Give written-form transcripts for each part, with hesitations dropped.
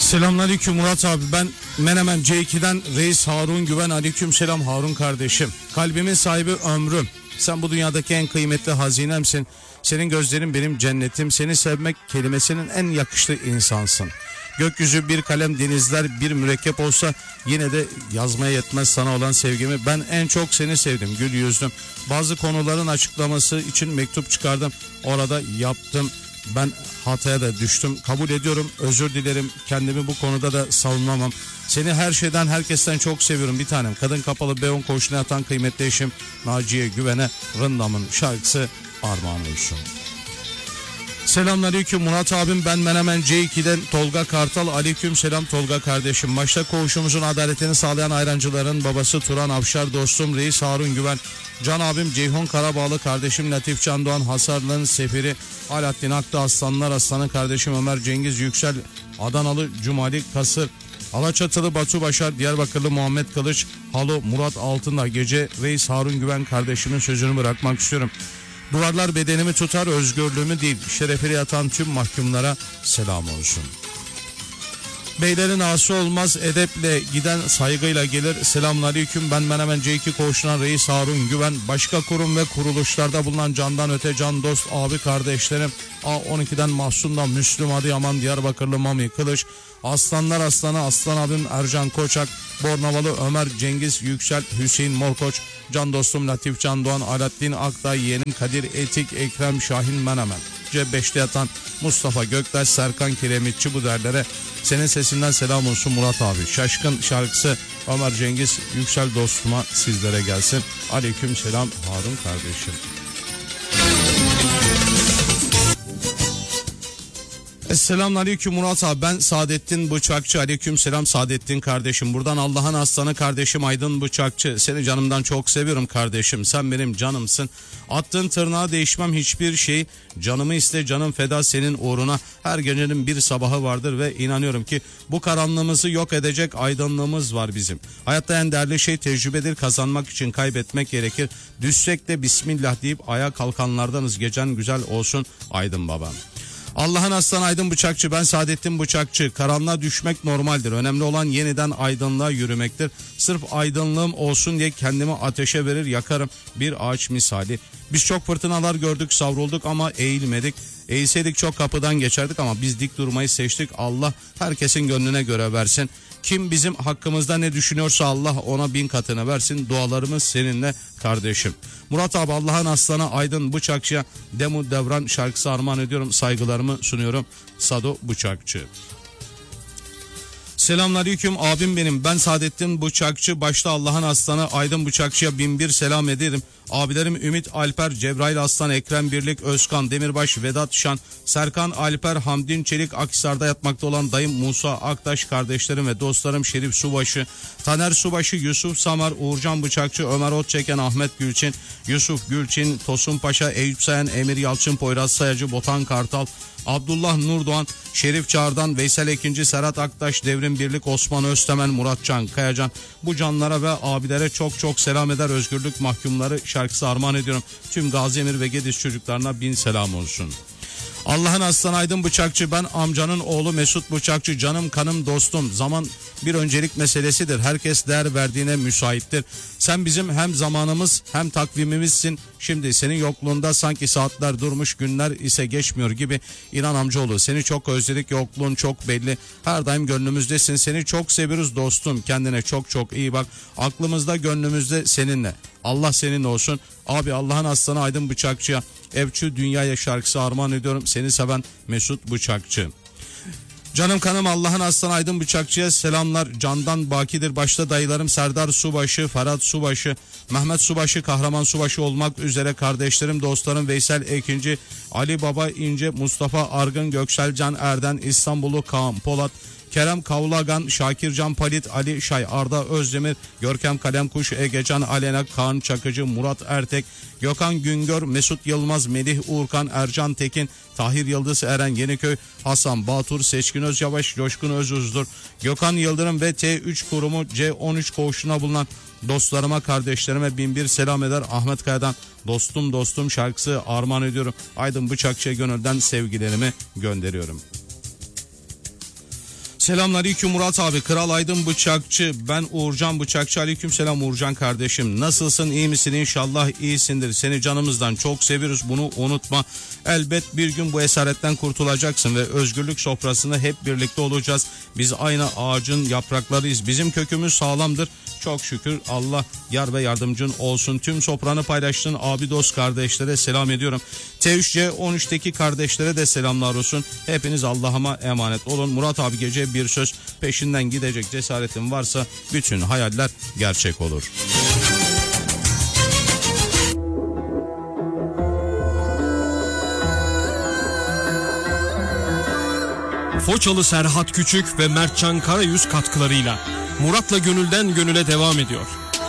Selamünaleyküm Murat abi, ben Menemen C2'den Reis Harun Güven. Aleyküm selam Harun kardeşim. Kalbimin sahibi ömrüm. Sen bu dünyadaki en kıymetli hazinemsin. Senin gözlerin benim cennetim. Seni sevmek kelimesinin en yakıştığı insansın. Gökyüzü bir kalem, denizler bir mürekkep olsa yine de yazmaya yetmez sana olan sevgimi. Ben en çok seni sevdim, gül yüzlüm. Bazı konuların açıklaması için mektup çıkardım. Orada yaptım. Ben hataya da düştüm. Kabul ediyorum, özür dilerim. Kendimi bu konuda da savunamam. Seni her şeyden, herkesten çok seviyorum bir tanem. Kadın kapalı Beyon koğuşuna yatan kıymetli eşim Naciye Güven'e Rındam'ın şarkısı armağan olsun. Selamünaleyküm Murat abim, ben Menemen C2'den Tolga Kartal. Aleyküm selam Tolga kardeşim. Başta koğuşumuzun adaletini sağlayan ayrancıların babası Turan Avşar, dostum Reis Harun Güven, can abim Ceyhun Karabağlı, kardeşim Latif Can Doğan, Hasarlı'nın sefiri Alaaddin Aklı, Aslanlar Aslanı kardeşim Ömer Cengiz Yüksel, Adanalı Cumali Kasır, Alaçatılı Batu Başar, Diyarbakırlı Muhammed Kılıç, Halo Murat Altındağ. Gece Reis Harun Güven kardeşimin sözünü bırakmak istiyorum. Duvarlar bedenimi tutar, özgürlüğümü değil. Şerefine yatan tüm mahkumlara selam olsun. Beylerin ağası olmaz, edeple giden saygıyla gelir. Selamünaleyküm, ben Menemen C2 koğuşuna Reis Harun Güven. Başka kurum ve kuruluşlarda bulunan candan öte can dost abi kardeşlerim A12'den Mahsun'dan Müslüm Adıyaman, Diyarbakırlı Mami Kılıç, Aslanlar Aslanı Aslan abim Ercan Koçak, Bornavalı Ömer Cengiz Yüksel, Hüseyin Morkoç, can dostum Latif Can Doğan, Alaaddin Aktay, yeğenim Kadir Etik, Ekrem Şahin Menemen, C5'te yatan Mustafa Göktaş, Serkan Kiremitçi, bu derlere senin sesinden selam olsun Murat abi. Şaşkın şarkısı Ömer Cengiz Yüksel dostuma sizlere gelsin. Aleyküm selam Harun kardeşim. Selamünaleyküm Murat abi, ben Saadettin Bıçakçı. Aleyküm selam Saadettin kardeşim. Buradan Allah'ın aslanı kardeşim Aydın Bıçakçı. Seni canımdan çok seviyorum kardeşim. Sen benim canımsın. Attığın tırnağa değişmem hiçbir şey. Canımı iste, canım feda senin uğruna. Her gecenin bir sabahı vardır ve inanıyorum ki bu karanlığımızı yok edecek aydınlığımız var bizim. Hayatta en değerli şey tecrübedir. Kazanmak için kaybetmek gerekir. Düşsek de Bismillah deyip ayağa kalkanlardanız. Gecen güzel olsun Aydın babam. Allah'ın aslanı Aydın Bıçakçı, ben Saadettin Bıçakçı. Karanlığa düşmek normaldir. Önemli olan yeniden aydınlığa yürümektir. Sırf aydınlığım olsun diye kendimi ateşe verir yakarım, bir ağaç misali. Biz çok fırtınalar gördük, savrulduk ama eğilmedik. Eğilseydik çok kapıdan geçerdik ama biz dik durmayı seçtik. Allah herkesin gönlüne göre versin. Kim bizim hakkımızda ne düşünüyorsa Allah ona 1000 katını versin. Dualarımız seninle kardeşim. Murat abi, Allah'ın aslanı Aydın Bıçakçı'ya Demu Devran şarkısı armağan ediyorum. Saygılarımı sunuyorum. Sado Bıçakçı. Selamünaleyküm abim benim, ben Saadettin Bıçakçı. Başta Allah'ın aslanı Aydın Bıçakçı'ya 1001 selam ederim. Abilerim Ümit Alper, Cebrail Aslan, Ekrem Birlik, Özkan Demirbaş, Vedat Şan, Serkan Alper, Hamdin Çelik, Akhisar'da yatmakta olan dayım Musa Aktaş, kardeşlerim ve dostlarım Şerif Subaşı, Taner Subaşı, Yusuf Samar, Uğurcan Bıçakçı, Ömer Otçeken, Ahmet Gülçin, Yusuf Gülçin, Tosun Paşa, Eyüp Sayan, Emir Yalçın, Poyraz Sayacı, Botan Kartal, Abdullah Nurdoğan, Şerif Çağrı'dan, Veysel Ekinci, Serhat Aktaş, Devrim Birlik, Osman Öztemen, Muratcan Kayacan, bu canlara ve abilere çok çok selam eder. Özgürlük mahkumları şarkısı armağan ediyorum. Tüm Gazi Emir ve Gediz çocuklarına 1000 selam olsun. Allah'ın aslanı Aydın Bıçakçı, ben amcanın oğlu Mesut Bıçakçı, canım kanım dostum. Zaman bir öncelik meselesidir. Herkes değer verdiğine müsaittir. Sen bizim hem zamanımız hem takvimimizsin. Şimdi senin yokluğunda sanki saatler durmuş, günler ise geçmiyor gibi. İnan amcaoğlu, seni çok özledik, yokluğun çok belli. Her daim gönlümüzdesin. Seni çok seviyoruz dostum. Kendine çok çok iyi bak. Aklımızda, gönlümüzde seninle. Allah seninle olsun. Abi, Allah'ın aslanı Aydın Bıçakçı'ya Evçü Dünyaya şarkısı armağan ediyorum. Seni seven Mesut Bıçakçı. Canım kanım Allah'ın aslanı Aydın Bıçakçı'ya selamlar. Candan bakidir. Başta dayılarım Serdar Subaşı, Ferhat Subaşı, Mehmet Subaşı, Kahraman Subaşı olmak üzere kardeşlerim, dostlarım Veysel Ekinci, Ali Baba İnce, Mustafa Argın, Göksel Can Erden, İstanbullu Kaan Polat, Kerem Kavlagan, Şakircan Palit, Ali Şay, Arda Özdemir, Görkem Kalemkuş, Egecan Alena, Kaan Çakıcı, Murat Ertek, Gökhan Güngör, Mesut Yılmaz, Melih Uğurkan, Ercan Tekin, Tahir Yıldız, Eren Yeniköy, Hasan Batur, Seçkin Özyavaş, Coşkun Özuzdur, Gökhan Yıldırım ve T3 kurumu C13 koğuşuna bulunan dostlarıma, kardeşlerime 1001 selam eder. Ahmet Kaya'dan dostum dostum şarkısı armağan ediyorum. Aydın Bıçakçı'ya gönülden sevgilerimi gönderiyorum. Selamünaleyküm Murat abi. Kral Aydın Bıçakçı. Ben Uğurcan Bıçakçı. Aleykümselam Uğurcan kardeşim. Nasılsın? İyi misin? İnşallah iyisindir. Seni canımızdan çok seviyoruz. Bunu unutma. Elbet bir gün bu esaretten kurtulacaksın ve özgürlük sofrasında hep birlikte olacağız. Biz aynı ağacın yapraklarıyız. Bizim kökümüz sağlamdır. Çok şükür Allah yar ve yardımcın olsun. Tüm sofranı paylaştığın abi dost kardeşlere selam ediyorum. T3C 13'teki kardeşlere de selamlar olsun. Hepiniz Allah'ıma emanet olun. Murat abi gece bir söz, peşinden gidecek cesaretin varsa bütün hayaller gerçek olur. Foçalı Serhat Küçük ve Mertcan Karayüz katkılarıyla Murat'la Gönülden Gönüle devam ediyor.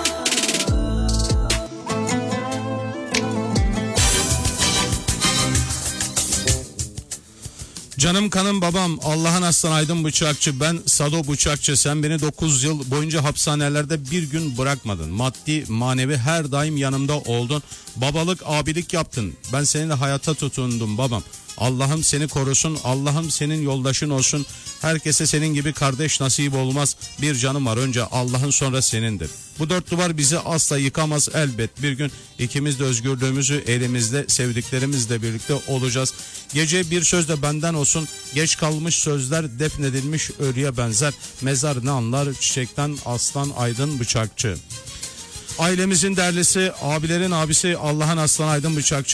Canım kanım babam, Allah'ın aslan Aydın Bıçakçı, ben Sado Bıçakçı. Sen beni 9 yıl boyunca hapishanelerde bir gün bırakmadın. Maddi manevi her daim yanımda oldun. Babalık abilik yaptın. Ben seninle hayata tutundum babam. Allah'ım seni korusun, Allah'ım senin yoldaşın olsun. Herkese senin gibi kardeş nasip olmaz. Bir canım var, önce Allah'ın sonra senindir. Bu dört duvar bizi asla yıkamaz, elbet bir gün ikimiz de özgürlüğümüzü elimizde sevdiklerimizle birlikte olacağız. Gece bir söz de benden olsun. Geç kalmış sözler defnedilmiş ölüye benzer. Mezar ne anlar çiçekten aslan Aydın Bıçakçı. Ailemizin değerlisi, abilerin abisi Allah'ın aslan Aydın Bıçakçı.